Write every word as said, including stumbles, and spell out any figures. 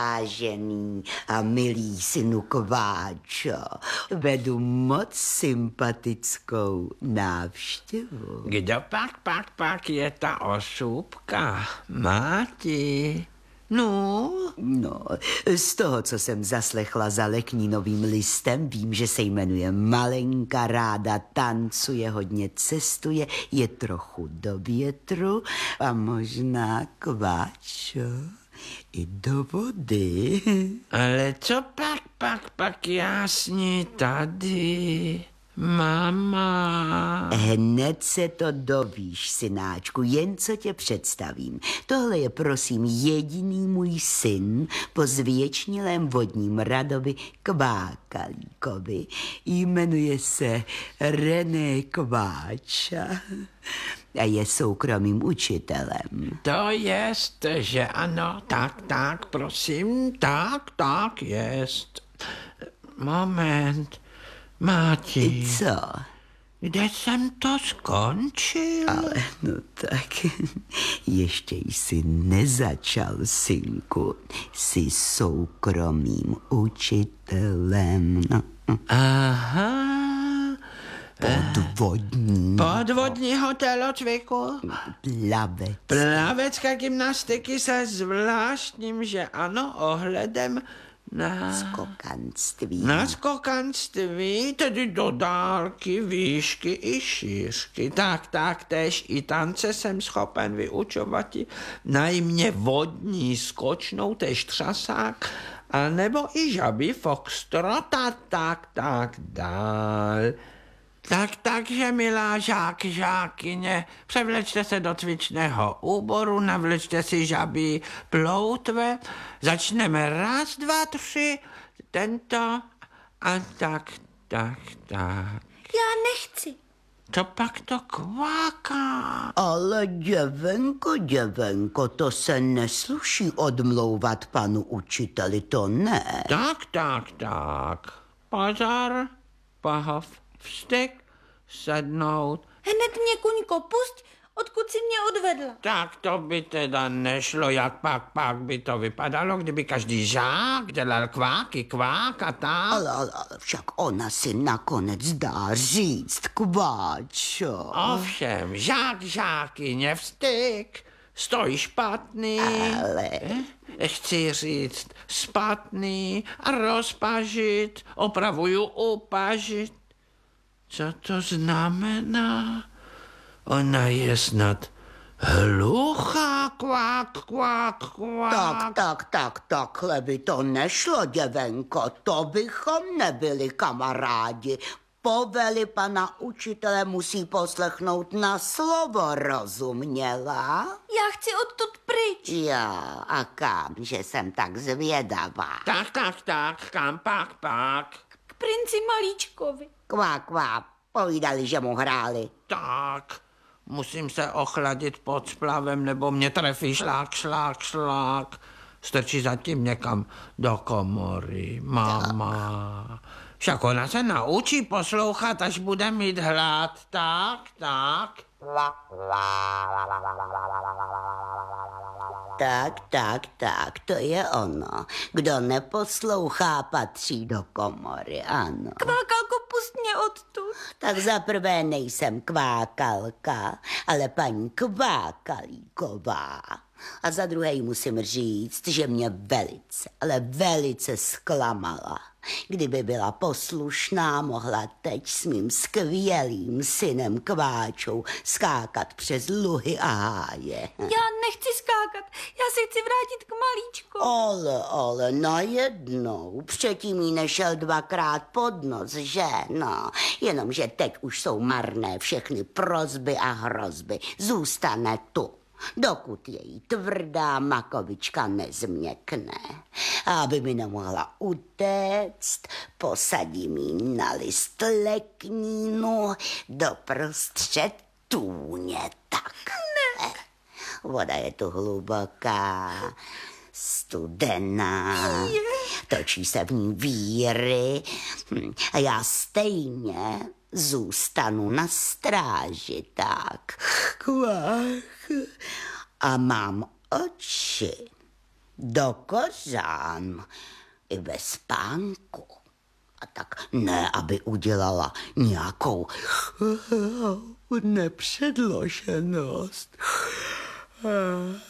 Vážený a milý synu Kváčo, vedu moc sympatickou návštěvu. Kdo pak, pak, pak je ta osůbka? Máti? No? No, z toho, co jsem zaslechla za Leknínovým listem, vím, že se jmenuje Malenka, ráda tancuje, hodně cestuje, je trochu do větru a možná, Kváčo, i do vody. Ale co pak, pak, pak já s ní tady, mama? Hned se to dovíš, synáčku, jen co tě představím. Tohle je, prosím, jediný můj syn po zvěčnilém vodním radovi Kvákalíkovi. Jmenuje se René Kváča a je soukromým učitelem. To jest, že ano, tak, tak, prosím, tak, tak, jest. Moment, Máti. Co? Kde jsem to skončil? Ale no tak, ještě jsi nezačal, synku. Jsi soukromým učitelem. No. Aha. Podvodní. Podvodního tělocviku? Plavec. Plavecká gymnastiky se zvláštním, že ano, ohledem na... Skokanství. Na skokanství, tedy do dálky, výšky i šířky. Tak, tak, též i tance jsem schopen vyučovat najmě vodní skočnou, též třasák, a nebo i žaby foxtrot a tak, tak dál. Tak, takže, milá žák, žákyně, převlečte se do cvičného úboru, navlečte si žabí ploutve, začneme raz, dva, tři, tento a tak, tak, tak. Já nechci. Co pak to kváká? Ale děvenko, děvenko, to se nesluší odmlouvat panu učiteli, to ne. Tak, tak, tak. Pozor, pohov, vstyk, sednout. Hned mě, Kuňko, pusť, odkud si mě odvedla. Tak to by teda nešlo, jak pak, pak by to vypadalo, kdyby každý žák dělal kváky, kvák a tak. Ale, ale, ale však ona si nakonec dá říct, Kváčo. Ovšem, žák, žákyně, vstyk, stojí špatný. Ale... Eh? Chci říct špatný a rozpažit, opravuju upažit. Co to znamená? Ona je snad hluchá, kvák, kvák, kvák. Tak, tak, tak, takhle by to nešlo, děvenko, to bychom nebyli kamarádi. Povely pana učitele musí poslechnout na slovo, rozuměla? Já chci odtud pryč. Jo, a kam, že jsem tak zvědavá. Tak, tak, tak, kam pak, pak. K princi Malíčkovi. Kvá, kvá, povídali, že mu hráli. Tak, musím se ochladit pod splavem, nebo mě trefí šlák, šlák, šlák. Strčí zatím někam do komory, mama. Však ona se naučí poslouchat, až bude mít hlad. Tak, tak. Tak, tak, tak, to je ono. Kdo neposlouchá, patří do komory, ano. Kvákalko, pust mě odtud. Tak zaprvé nejsem Kvákalka, ale paní Kvákalíková. A za druhé jí musím říct, že mě velice, ale velice zklamala. Kdyby byla poslušná, mohla teď s mým skvělým synem Kváčou skákat přes luhy a háje. Já nechci skákat, já se chci vrátit k Malíčkovi. Ale, ale najednou, předtím jí nešel dvakrát pod nos, že no, jenomže teď už jsou marné všechny prosby a hrozby, zůstane tu. Dokud její tvrdá makovička nezměkne. A aby mi nemohla utéct, posadím jí na list leknínu doprostřed tůně. Tak. Ne. Voda je tu hluboká, studená, točí se v ní víry a já stejně zůstanu na stráži, tak. Kvách. A mám oči. do kořán i ve spánku. A tak ne, aby udělala nějakou nepředloženost.